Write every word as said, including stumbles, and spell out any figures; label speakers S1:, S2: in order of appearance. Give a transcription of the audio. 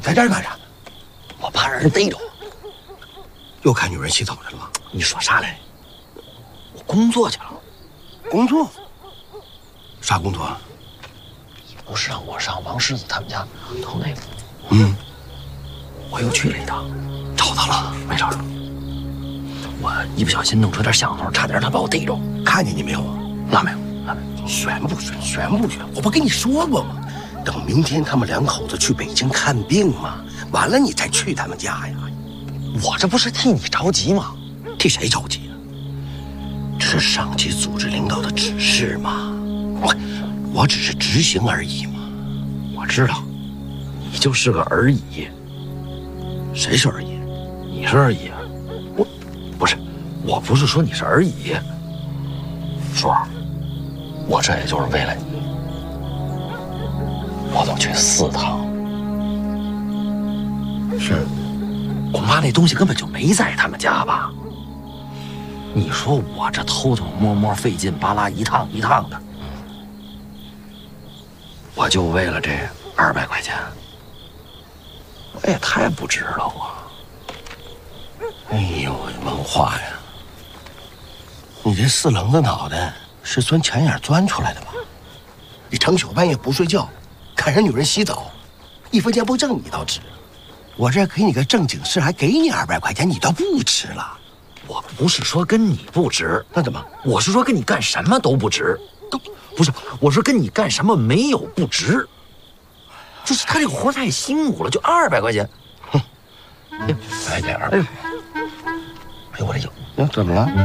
S1: 在这儿干啥呢？
S2: 我怕让人逮着。
S1: 又看女人洗澡去了吗？
S2: 你说啥来？我工作去了。
S1: 工作？啥工作？
S2: 不是让我上王世子他们家偷那个。
S1: 嗯，
S2: 我又去了一趟，
S1: 找到了
S2: 没找着。我一不小心弄出点响动，差点他把我逮着。
S1: 看见你没有啊？
S2: 那没有，那没有。
S1: 悬不悬？悬不悬？我不跟你说过吗？等明天他们两口子去北京看病嘛，完了你再去他们家呀。
S2: 我这不是替你着急吗？
S1: 替谁着急啊？这是上级组织领导的指示嘛，我我只是执行而已嘛。
S2: 我知道，你就是个而已。
S1: 谁是而已？
S2: 你是而已啊。我，不是，我不是说你是而已。叔，我这也就是为了你，我都去四趟。
S1: 是，
S2: 恐怕那东西根本就没在他们家吧？你说我这偷偷摸摸、费劲巴拉一趟一趟的，我就为了这二百块钱，我也太不值了我。
S1: 哎呦，梦话呀！你这四棱子脑袋是钻钱眼钻出来的吧？你成宿半夜不睡觉，看人女人洗澡，一分钱不挣你倒值。我这给你个正经事，还给你二百块钱，你倒不值了。
S2: 我不是说跟你不值，
S1: 那怎么？
S2: 我是说跟你干什么都不值，都不是。我说跟你干什么没有不值，就是他这个活太辛苦了，就二百块钱。
S1: 哼，来点儿。
S2: 哎呦，哎呦，我这有，
S1: 那怎么了？